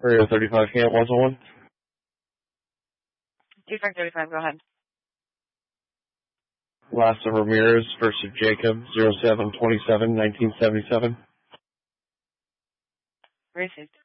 Area 35 Camp 101. 2535, go ahead. Lassa Ramirez versus Jacob, 0727-1977. Received.